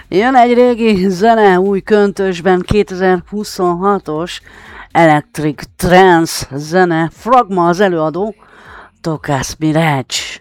Jön egy régi zene új köntösben, 2026-os Electric Trance zene, Fragma az előadó, Tokaz Mirage.